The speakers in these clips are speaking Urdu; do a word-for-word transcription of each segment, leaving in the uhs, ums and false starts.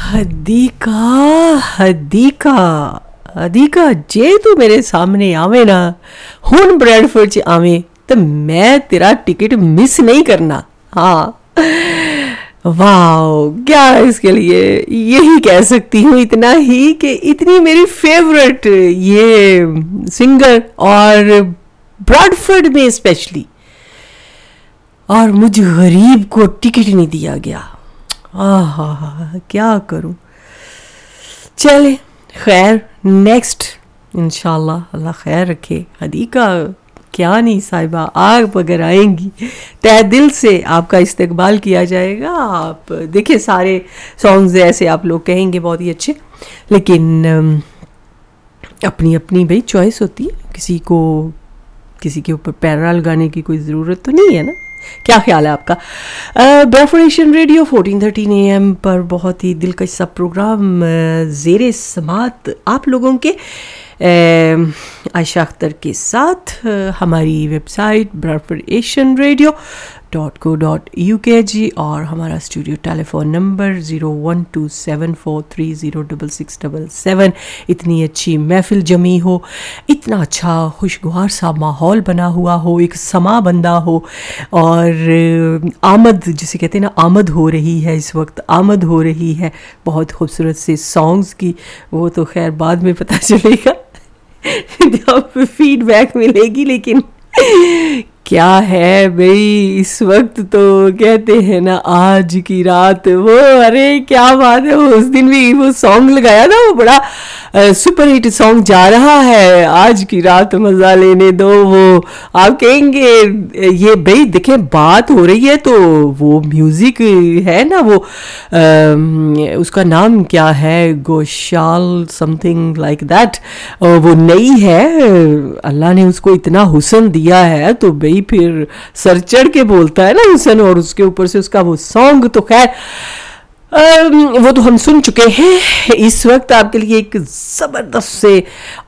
ਹਦੀਕਾ ਹਦੀਕਾ ਹਦੀਕਾ, ਜੇ ਤੂੰ ਮੇਰੇ ਸਾਹਮਣੇ ਆਵੇਂ ਨਾ ਹੁਣ ਬ੍ਰੈਡਫੋਰਡ 'ਚ ਆਵੇਂ تو میں تیرا ٹکٹ مس نہیں کرنا. ہاں واو، کیا اس کے لیے یہی کہہ سکتی ہوں اتنا ہی کہ اتنی میری فیوریٹ یہ سنگر اور براڈفورڈ میں اسپیشلی، اور مجھ غریب کو ٹکٹ نہیں دیا گیا. ہاں ہاں ہاں کیا کروں. چلے خیر، نیکسٹ انشاءاللہ اللہ خیر رکھے. حدیقہ کیا نہیں صاحبہ، آپ اگر آئیں گی تہ دل سے آپ کا استقبال کیا جائے گا. آپ دیکھیں سارے سانگز ایسے آپ لوگ کہیں گے بہت ہی اچھے، لیکن اپنی اپنی بھائی چوائس ہوتی ہے. کسی کو کسی کے اوپر پیرا لگانے کی کوئی ضرورت تو نہیں ہے نا. کیا خیال ہے آپ کا؟ Bradford Asian radio fourteen thirteen A M پر بہت ہی دلکش سا پروگرام زیر سماعت آپ لوگوں کے عائشہ اختر کے ساتھ. ہماری web site Bradford Asian radio dot کو ڈاٹ یو کے جی، اور ہمارا studio tele phone number zero one to seven four three zero double six double seven. اتنی اچھی محفل جمی ہو، اتنا اچھا خوشگوار سا ماحول بنا ہوا ہو، ایک سما بندہ ہو، اور آمد جسے کہتے ہیں نا، آمد ہو رہی ہے اس وقت، آمد ہو رہی ہے بہت خوبصورت سے سانگز کی. وہ تو خیر بعد میں پتہ چلے گا جب فیڈ بیک ملے گی. لیکن کیا ہے بھئی، اس وقت تو کہتے ہیں نا آج کی رات، وہ ارے کیا بات ہے، وہ اس دن بھی وہ سانگ لگایا نا، وہ بڑا سپر ہٹ سانگ جا رہا ہے، آج کی رات مزہ لینے دو. وہ آپ کہیں گے یہ بھئی دیکھیں بات ہو رہی ہے تو وہ میوزک ہے نا، وہ اس کا نام کیا ہے، Ghoshal some thing like that, وہ نئی ہے. اللہ نے اس کو اتنا حسن دیا ہے تو بھئی پھر سر چڑھ کے بولتا ہے نا حسن، اور اس کے اوپر سے اس کا وہ سانگ تو خیر وہ تو ہم سن چکے ہیں. اس وقت آپ کے لیے ایک زبردست سے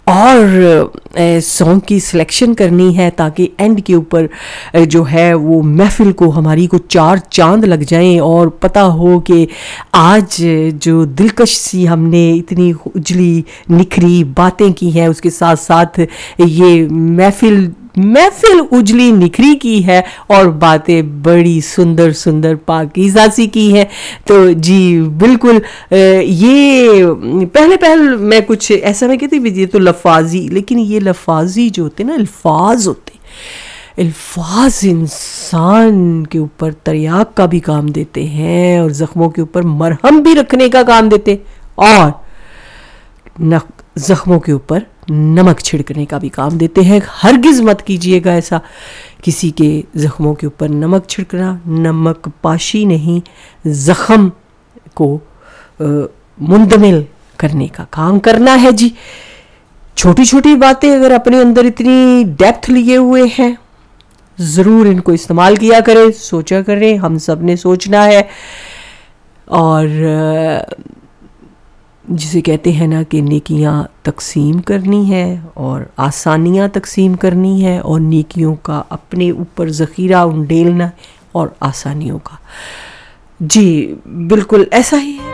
اور سانگ کی سلیکشن کرنی ہے تاکہ اینڈ کے اوپر جو ہے وہ محفل کو ہماری کو چار چاند لگ جائیں، اور پتہ ہو کہ آج جو دلکش سی ہم نے اتنی اجلی نکھری باتیں کی ہیں، اس کے ساتھ ساتھ یہ محفل محفل اجلی نکھری کی ہے اور باتیں بڑی سندر سندر پاکیزہ سی کی ہیں. تو جی بالکل، یہ پہلے پہل میں کچھ ایسا میں کہتی یہ تو لفاظی، لیکن یہ لفاظی جو ہوتے نا، الفاظ ہوتے، الفاظ انسان کے اوپر تریاق کا بھی کام دیتے ہیں، اور زخموں کے اوپر مرہم بھی رکھنے کا کام دیتے، اور زخموں کے اوپر نمک چھڑکنے کا بھی کام دیتے ہیں. ہرگز مت کیجئے گا ایسا، کسی کے زخموں کے اوپر نمک چھڑکنا نمک پاشی نہیں، زخم کو مندمل کرنے کا کام کرنا ہے. جی چھوٹی چھوٹی باتیں اگر اپنے اندر اتنی ڈیپتھ لیے ہوئے ہیں، ضرور ان کو استعمال کیا کریں، سوچا کریں. ہم سب نے سوچنا ہے، اور جسے کہتے ہیں نا کہ نیکیاں تقسیم کرنی ہے اور آسانیاں تقسیم کرنی ہے، اور نیکیوں کا اپنے اوپر ذخیرہ انڈیلنا اور آسانیوں کا. جی بالکل ایسا ہی ہے.